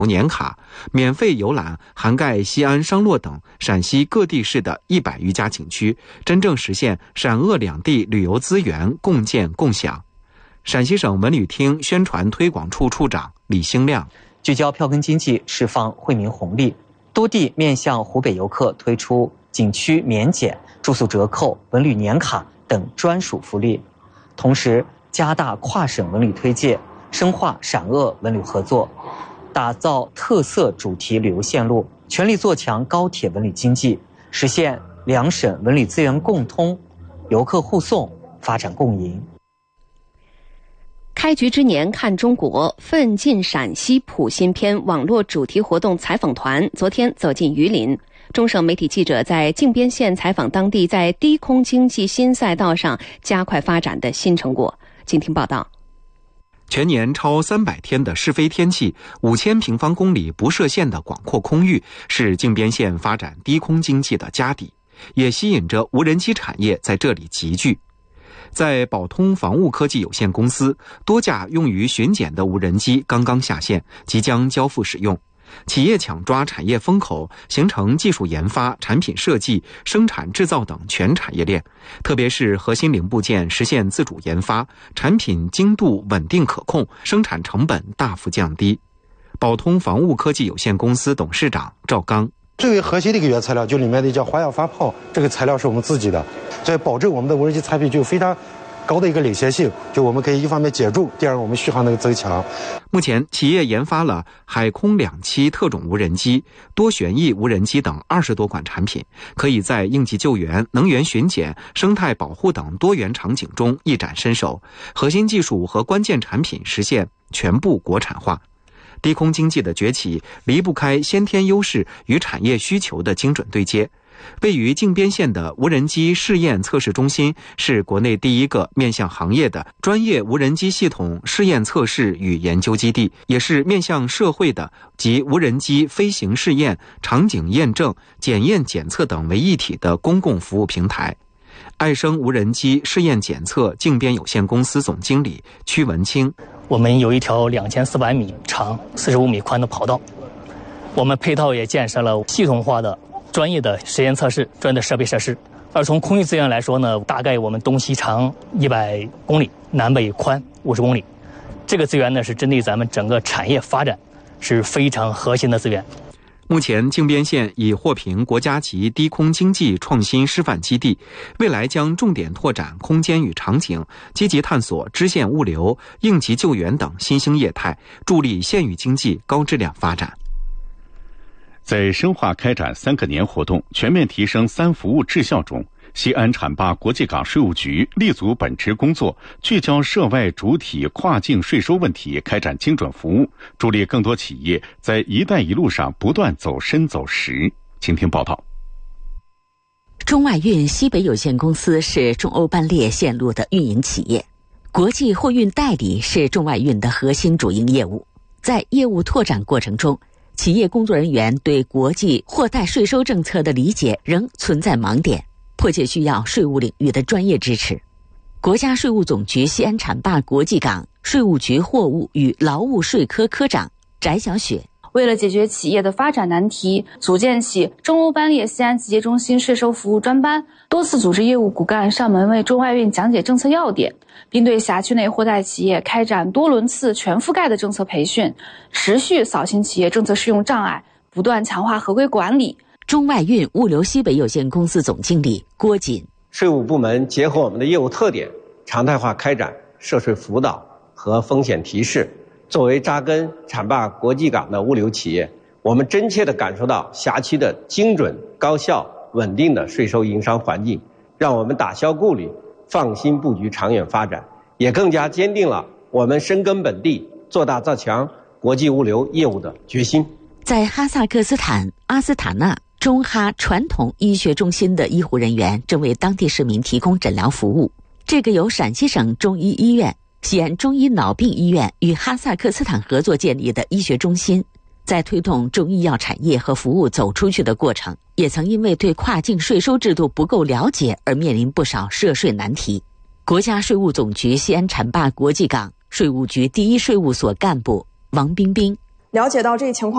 年卡，免费游览涵盖西安、商洛等陕西各地市的100余家景区，真正实现陕鄂两地旅游资源共建共享。陕西省文旅厅宣传推广处处长李兴亮： 聚焦票根经济，释放惠民红利，多地面向湖北游客推出景区免检、住宿折扣、文旅年卡等专属福利，同时加大跨省文旅推介，深化陕鄂文旅合作，打造特色主题旅游线路，全力做强高铁文旅经济，实现两省文旅资源共通、游客互送、发展共赢。 开局之年看中国，奋进陕西普新篇网络主题活动采访团昨天走进榆林。中省媒体记者在靖边县采访当地在低空经济新赛道上加快发展的新成果。请听报道。 全年超300天的是非天气，5000平方公里不设限的广阔空域，是靖边县发展低空经济的家底，也吸引着无人机产业在这里集聚。在宝通防务科技有限公司，多架用于巡检的无人机刚刚下线，即将交付使用。企业抢抓产业风口，形成技术研发、产品设计、生产制造等全产业链，特别是核心零部件实现自主研发，产品精度稳定可控，生产成本大幅降低。宝通防务科技有限公司董事长赵刚： 最为核心的一个原材料就里面的叫花样发泡，这个材料是我们自己的，所以保证我们的无人机产品具有非常高的一个领先性，就我们可以一方面减重，第二我们续航能增强。 目前企业研发了海空2栖特种无人机、多旋翼无人机等20多款产品，可以在应急救援、能源巡检、生态保护等多元场景中一展身手，核心技术和关键产品实现全部国产化。低空经济的崛起离不开先天优势与产业需求的精准对接。位于靖边县的无人机试验测试中心是国内第一个面向行业的专业无人机系统试验测试与研究基地，也是面向社会的集无人机飞行试验、场景验证、检验检测等为一体的公共服务平台。爱生无人机试验检测靖边有限公司总经理屈文清： 我们有一条2400米长、45米宽的跑道，我们配套也建设了系统化的专业的实验测试、专业的设备设施。而从空域资源来说呢，大概我们东西长100公里，南北宽50公里。这个资源呢，是针对咱们整个产业发展是非常核心的资源。 目前靖边县已获评国家级低空经济创新示范基地，未来将重点拓展空间与场景，积极探索支线物流、应急救援等新兴业态，助力县域经济高质量发展。 在深化开展3个年活动、全面提升3服务质效中，西安浐灞国际港税务局立足本职工作，聚焦涉外主体跨境税收问题，开展精准服务，助力更多企业在“一带一路”上不断走深走实。请听报道。 中外运西北有限公司是中欧班列线路的运营企业，国际货运代理是中外运的核心主营业务。在业务拓展过程中，企业工作人员对国际货代税收政策的理解仍存在盲点，迫切需要税务领域的专业支持。国家税务总局西安浐灞国际港税务局货物与劳务税科科长翟小雪： 为了解决企业的发展难题，组建起中欧班列西安集结中心税收服务专班，多次组织业务骨干上门为中外运讲解政策要点，并对辖区内货代企业开展多轮次全覆盖的政策培训，持续扫清企业政策适用障碍，不断强化合规管理。 中外运物流西北有限公司总经理郭锦： 税务部门结合我们的业务特点，常态化开展涉税辅导和风险提示。作为扎根浐灞国际港的物流企业，我们真切地感受到辖区的精准、高效、稳定的税收营商环境，让我们打消顾虑，放心布局长远发展，也更加坚定了我们深耕本地、做大造强国际物流业务的决心。 在哈萨克斯坦阿斯塔纳中哈传统医学中心的医护人员正为当地市民提供诊疗服务。这个由陕西省中医医院、西安中医脑病医院与哈萨克斯坦合作建立的医学中心，在推动中医药产业和服务走出去的过程，也曾因为对跨境税收制度不够了解而面临不少涉税难题。国家税务总局西安浐灞国际港税务局第一税务所干部王冰冰： 了解到这一情况